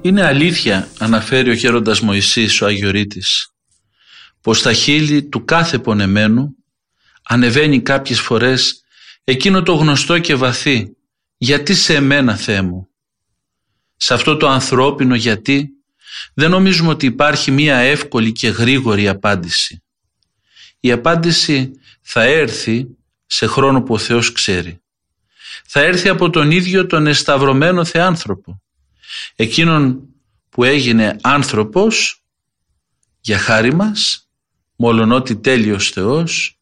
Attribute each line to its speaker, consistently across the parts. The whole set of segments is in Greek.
Speaker 1: Είναι αλήθεια, αναφέρει ο γέροντας Μωυσής ο Αγιορείτης, πως στα χείλη του κάθε πονεμένου ανεβαίνει κάποιες φορές εκείνο το γνωστό και βαθύ «Γιατί σε εμένα, Θεέ μου?» Σε αυτό το ανθρώπινο γιατί δεν νομίζουμε ότι υπάρχει μία εύκολη και γρήγορη απάντηση. Η απάντηση θα έρθει σε χρόνο που ο Θεός ξέρει. Θα έρθει από τον ίδιο τον εσταυρωμένο Θεάνθρωπο, εκείνον που έγινε άνθρωπος για χάρη μας, μολονότι τέλειος Θεός,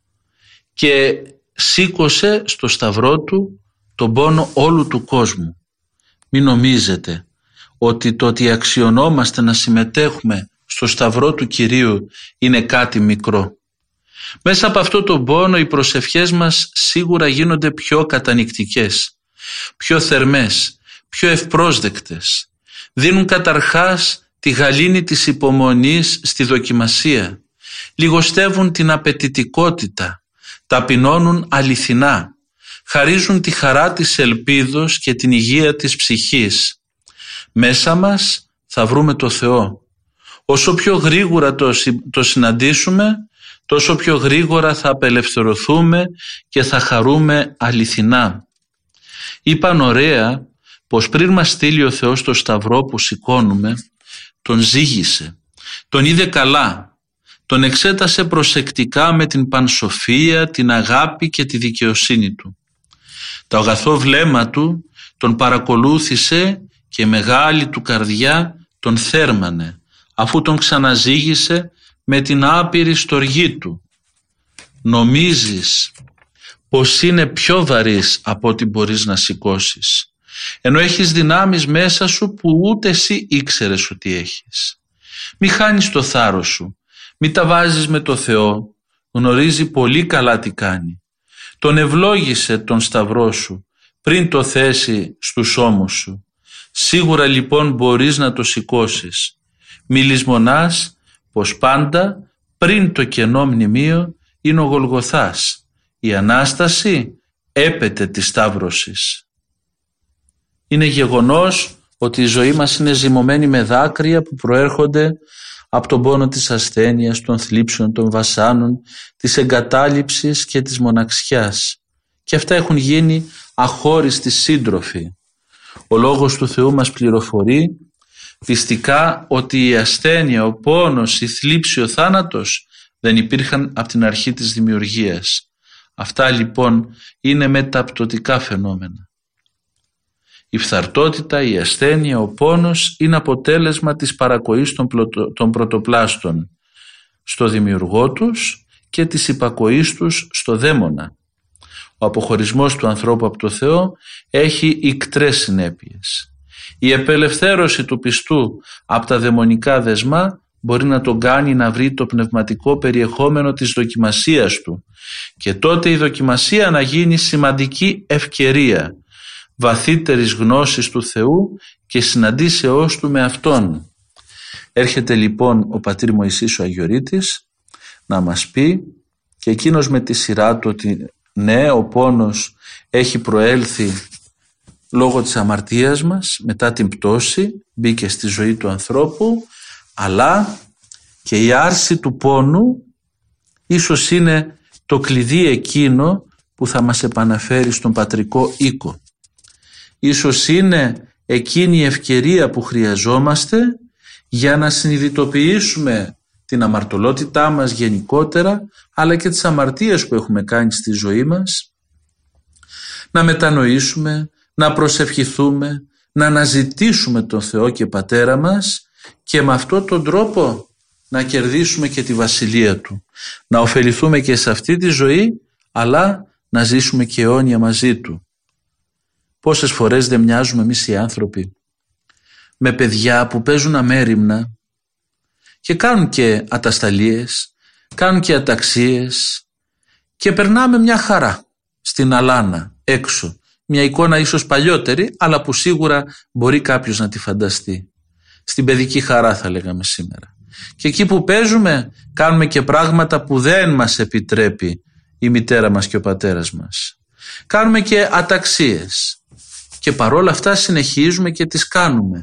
Speaker 1: και σήκωσε στο σταυρό του τον πόνο όλου του κόσμου. Μην νομίζετε ότι το ότι αξιωνόμαστε να συμμετέχουμε στο σταυρό του Κυρίου είναι κάτι μικρό. Μέσα από αυτό τον πόνο οι προσευχές μας σίγουρα γίνονται πιο κατανυκτικές, πιο θερμές, πιο ευπρόσδεκτες. Δίνουν καταρχάς τη γαλήνη της υπομονής στη δοκιμασία. Λιγοστεύουν την απαιτητικότητα, ταπεινώνουν αληθινά. Χαρίζουν τη χαρά της ελπίδος και την υγεία της ψυχής. Μέσα μας θα βρούμε το Θεό. Όσο πιο γρήγορα το συναντήσουμε, τόσο πιο γρήγορα θα απελευθερωθούμε και θα χαρούμε αληθινά. Είπαν ωραία πως πριν μας στείλει ο Θεός το σταυρό που σηκώνουμε, τον ζήγησε, τον είδε καλά, τον εξέτασε προσεκτικά με την πανσοφία, την αγάπη και τη δικαιοσύνη του. Το αγαθό βλέμμα του τον παρακολούθησε και μεγάλη του καρδιά τον θέρμανε, αφού τον ξαναζήγησε με την άπειρη στοργή του. Νομίζεις πως είναι πιο βαρύς από ό,τι μπορείς να σηκώσεις, ενώ έχεις δυνάμεις μέσα σου που ούτε εσύ ήξερες ότι έχεις. Μη χάνεις το θάρρος σου, μη τα βάζεις με το Θεό, γνωρίζει πολύ καλά τι κάνει. Τον ευλόγησε τον σταυρό σου πριν το θέσει στους ώμους σου. Σίγουρα λοιπόν μπορείς να το σηκώσεις. Μη λησμονάς πως πάντα πριν το κενό μνημείο είναι ο Γολγοθάς. Η Ανάσταση έπεται της σταύρωσης. Είναι γεγονός ότι η ζωή μας είναι ζυμωμένη με δάκρυα που προέρχονται από τον πόνο της ασθένειας, των θλίψεων, των βασάνων, της εγκατάλειψης και της μοναξιάς. Και αυτά έχουν γίνει αχώριστοι σύντροφοι. Ο Λόγος του Θεού μας πληροφορεί πιστικά ότι η ασθένεια, ο πόνος, η θλίψη, ο θάνατος δεν υπήρχαν από την αρχή της δημιουργίας. Αυτά λοιπόν είναι μεταπτωτικά φαινόμενα. Η φθαρτότητα, η ασθένεια, ο πόνος είναι αποτέλεσμα της παρακοής των πρωτοπλάστων στο δημιουργό τους και της υπακοής τους στο δαίμονα. Ο αποχωρισμός του ανθρώπου από το Θεό έχει ικτρές συνέπειες. Η απελευθέρωση του πιστού από τα δαιμονικά δεσμά μπορεί να τον κάνει να βρει το πνευματικό περιεχόμενο της δοκιμασίας του και τότε η δοκιμασία να γίνει σημαντική ευκαιρία βαθύτερης γνώσης του Θεού και συναντήσεώς του με Αυτόν. Έρχεται λοιπόν ο πατήρ Μωυσής ο Αγιορείτης να μας πει και εκείνος με τη σειρά του ότι ναι, ο πόνος έχει προέλθει λόγω της αμαρτίας μας μετά την πτώση, μπήκε στη ζωή του ανθρώπου, αλλά και η άρση του πόνου ίσως είναι το κλειδί εκείνο που θα μας επαναφέρει στον πατρικό οίκο. Ίσως είναι εκείνη η ευκαιρία που χρειαζόμαστε για να συνειδητοποιήσουμε την αμαρτωλότητά μας γενικότερα, αλλά και τις αμαρτίες που έχουμε κάνει στη ζωή μας, να μετανοήσουμε, να προσευχηθούμε, να αναζητήσουμε τον Θεό και Πατέρα μας και με αυτόν τον τρόπο να κερδίσουμε και τη Βασιλεία Του. Να ωφεληθούμε και σε αυτή τη ζωή, αλλά να ζήσουμε και αιώνια μαζί Του. Πόσες φορές δεν μοιάζουμε εμείς οι άνθρωποι με παιδιά που παίζουν αμέριμνα και κάνουν και ατασταλίες, κάνουν και αταξίες και περνάμε μια χαρά στην αλάνα έξω. Μια εικόνα ίσως παλιότερη, αλλά που σίγουρα μπορεί κάποιος να τη φανταστεί. Στην παιδική χαρά θα λέγαμε σήμερα. Και εκεί που παίζουμε κάνουμε και πράγματα που δεν μας επιτρέπει η μητέρα μας και ο πατέρας μας. Κάνουμε και αταξίες και παρόλα αυτά συνεχίζουμε και τις κάνουμε.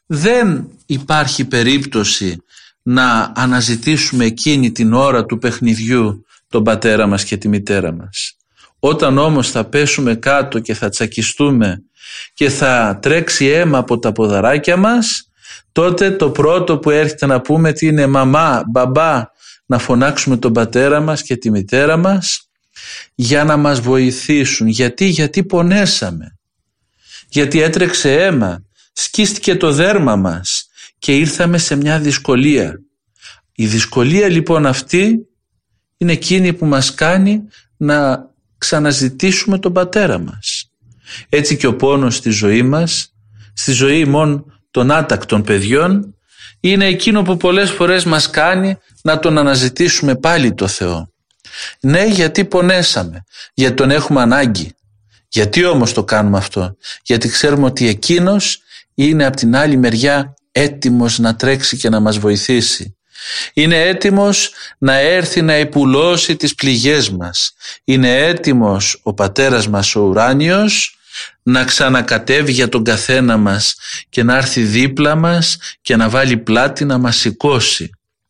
Speaker 1: δεν υπάρχει περίπτωση να αναζητήσουμε εκείνη την ώρα του παιχνιδιού τον πατέρα μας και τη μητέρα μας. Όταν όμως θα πέσουμε κάτω και θα τσακιστούμε και θα τρέξει αίμα από τα ποδαράκια μας, τότε το πρώτο που έρχεται να πούμε τι είναι μαμά, μπαμπά, να φωνάξουμε τον πατέρα μας και τη μητέρα μας για να μας βοηθήσουν. Γιατί πονέσαμε, γιατί έτρεξε αίμα, σκίστηκε το δέρμα μας και ήρθαμε σε μια δυσκολία. Η δυσκολία λοιπόν αυτή είναι εκείνη που μας κάνει να ξαναζητήσουμε τον πατέρα μας. Έτσι και ο πόνος στη ζωή μας, στη ζωή ημών των άτακτων παιδιών, είναι εκείνο που πολλές φορές μας κάνει να τον αναζητήσουμε πάλι το Θεό. Ναι, γιατί πονέσαμε, γιατί τον έχουμε ανάγκη. Γιατί όμως το κάνουμε αυτό? Γιατί ξέρουμε ότι εκείνος είναι από την άλλη μεριά έτοιμος να τρέξει και να μας βοηθήσει. Είναι έτοιμος να έρθει να επουλώσει τις πληγές μας. Είναι έτοιμος ο πατέρας μας ο ουράνιος να ξανακατέβει για τον καθένα μας και να έρθει δίπλα μας και να βάλει πλάτη να μας σηκώσει.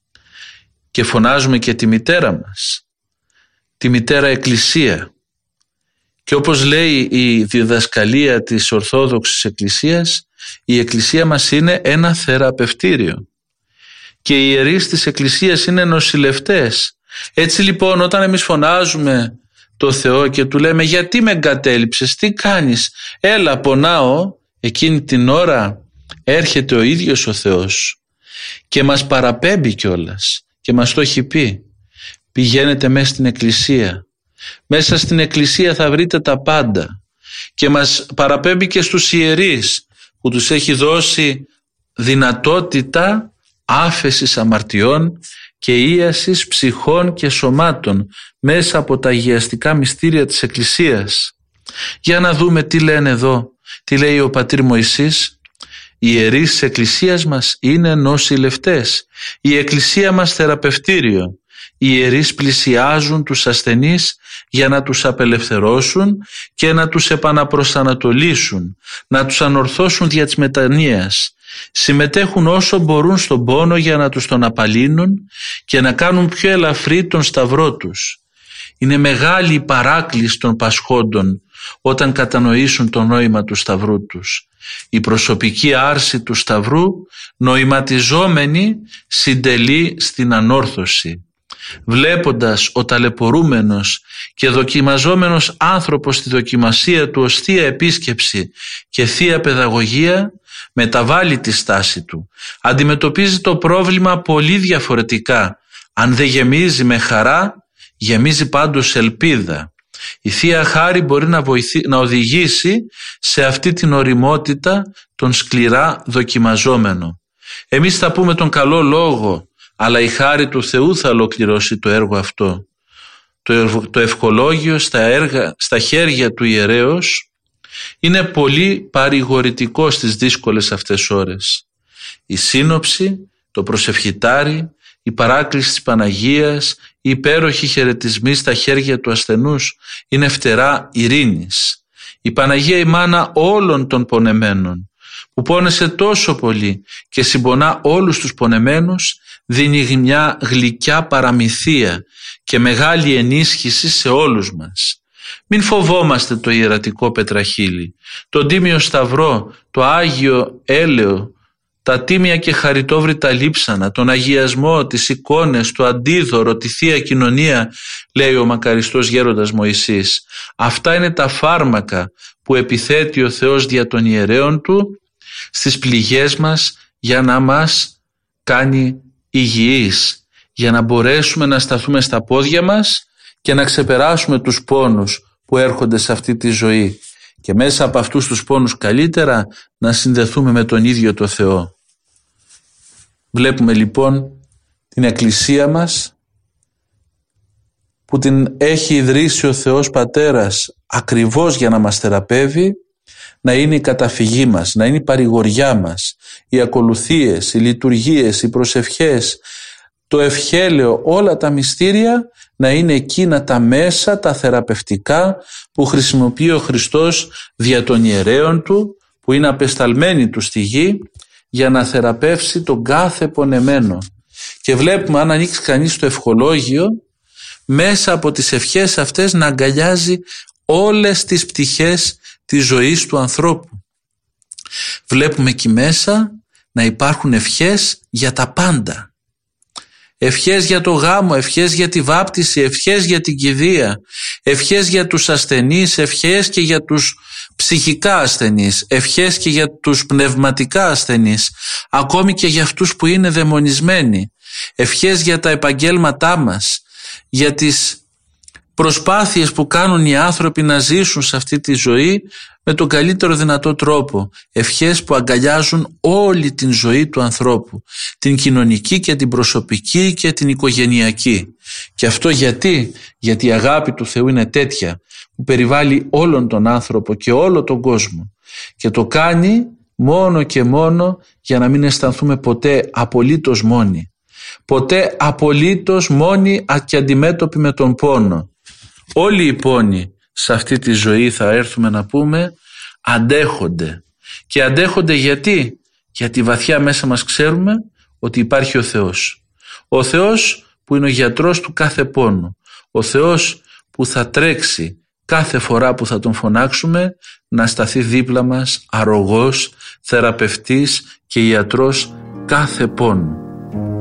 Speaker 1: Και φωνάζουμε και τη μητέρα μας, τη μητέρα Εκκλησία. Και όπως λέει η διδασκαλία της Ορθόδοξης Εκκλησίας, η Εκκλησία μας είναι ένα θεραπευτήριο και οι ιερείς της Εκκλησίας είναι νοσηλευτές. Έτσι λοιπόν όταν εμείς φωνάζουμε το Θεό και του λέμε γιατί με εγκατέλειψες, τι κάνεις, έλα πονάω, εκείνη την ώρα έρχεται ο ίδιος ο Θεός και μας παραπέμπει κιόλας και μας το έχει πει. Πηγαίνετε μέσα στην Εκκλησία. Μέσα στην Εκκλησία θα βρείτε τα πάντα και μας παραπέμπει και στους ιερείς που τους έχει δώσει δυνατότητα άφεσης αμαρτιών και ίασης ψυχών και σωμάτων μέσα από τα αγιαστικά μυστήρια της Εκκλησίας. Για να δούμε τι λένε εδώ, τι λέει ο πατήρ Μωυσής. Οι ιερείς της Εκκλησίας μας είναι νοσηλευτές, η Εκκλησία μας θεραπευτήριο. Οι ιερείς πλησιάζουν τους ασθενείς για να τους απελευθερώσουν και να τους επαναπροσανατολίσουν, να τους ανορθώσουν δια της μετανοίας. Συμμετέχουν όσο μπορούν στον πόνο για να τους τον απαλύνουν και να κάνουν πιο ελαφρύ τον σταυρό τους. Είναι μεγάλη η παράκληση των πασχόντων όταν κατανοήσουν το νόημα του σταυρού τους. Η προσωπική άρση του σταυρού νοηματιζόμενη συντελεί στην ανόρθωση. Βλέποντας ο ταλαιπωρούμενος και δοκιμαζόμενος άνθρωπος στη δοκιμασία του ως θεία επίσκεψη και θεία παιδαγωγία, μεταβάλλει τη στάση του. Αντιμετωπίζει το πρόβλημα πολύ διαφορετικά. Αν δεν γεμίζει με χαρά, γεμίζει πάντως ελπίδα. Η Θεία Χάρη μπορεί να οδηγήσει σε αυτή την οριμότητα τον σκληρά δοκιμαζόμενο. Εμείς θα πούμε τον καλό λόγο, αλλά η χάρη του Θεού θα ολοκληρώσει το έργο αυτό. Το ευχολόγιο στα χέρια του ιερέως είναι πολύ παρηγορητικό στις δύσκολες αυτές ώρες. Η σύνοψη, το προσευχητάρι, η παράκληση της Παναγίας, οι υπέροχοι χαιρετισμοί στα χέρια του ασθενούς είναι φτερά ειρήνης. Η Παναγία η μάνα όλων των πονεμένων, που πόνεσε τόσο πολύ και συμπονά όλους τους πονεμένους, δίνει μια γλυκιά παραμυθία και μεγάλη ενίσχυση σε όλους μας. Μην φοβόμαστε το ιερατικό πετραχύλι, τον τίμιο σταυρό, το Άγιο Έλεο, τα τίμια και χαριτόβρητα λείψανα, τον αγιασμό, τις εικόνες, το αντίδωρο, τη Θεία Κοινωνία, λέει ο μακαριστός γέροντας Μωυσής. Αυτά είναι τα φάρμακα που επιθέτει ο Θεός δια των ιερέων του στις πληγές μας για να μας κάνει υγιείς, για να μπορέσουμε να σταθούμε στα πόδια μας και να ξεπεράσουμε τους πόνους που έρχονται σε αυτή τη ζωή και μέσα από αυτούς τους πόνους καλύτερα να συνδεθούμε με τον ίδιο το Θεό. Βλέπουμε λοιπόν την Εκκλησία μας που την έχει ιδρύσει ο Θεός Πατέρας ακριβώς για να μας θεραπεύει, να είναι η καταφυγή μας, να είναι η παρηγοριά μας, οι ακολουθίες, οι λειτουργίες, οι προσευχές, το ευχέλαιο, όλα τα μυστήρια να είναι εκείνα τα μέσα, τα θεραπευτικά που χρησιμοποιεί ο Χριστός δια των ιερέων του, που είναι απεσταλμένοι του στη γη, για να θεραπεύσει τον κάθε πονεμένο. Και βλέπουμε, αν ανοίξει κανείς το ευχολόγιο, μέσα από τις ευχές αυτές να αγκαλιάζει όλες τις πτυχές της ζωής του ανθρώπου. Βλέπουμε εκεί μέσα να υπάρχουν ευχές για τα πάντα. Ευχές για το γάμο, ευχές για τη βάπτιση, ευχές για την κηδεία, ευχές για τους ασθενείς, ευχές και για τους ψυχικά ασθενείς, ευχές και για τους πνευματικά ασθενείς, ακόμη και για αυτούς που είναι δαιμονισμένοι, ευχές για τα επαγγέλματά μας, για τις προσπάθειες που κάνουν οι άνθρωποι να ζήσουν σε αυτή τη ζωή με τον καλύτερο δυνατό τρόπο. Ευχές που αγκαλιάζουν όλη την ζωή του ανθρώπου, την κοινωνική και την προσωπική και την οικογενειακή. Και αυτό γιατί η αγάπη του Θεού είναι τέτοια που περιβάλλει όλον τον άνθρωπο και όλο τον κόσμο, και το κάνει μόνο και μόνο για να μην αισθανθούμε ποτέ απολύτως μόνοι, ποτέ απολύτως μόνοι και αντιμέτωποι με τον πόνο. Όλοι οι πόνοι σε αυτή τη ζωή, θα έρθουμε να πούμε, αντέχονται. Και αντέχονται γιατί βαθιά μέσα μας ξέρουμε ότι υπάρχει ο Θεός. Ο Θεός που είναι ο γιατρός του κάθε πόνου. Ο Θεός που θα τρέξει κάθε φορά που θα τον φωνάξουμε να σταθεί δίπλα μας αρρωγός, θεραπευτής και ιατρός κάθε πόνου.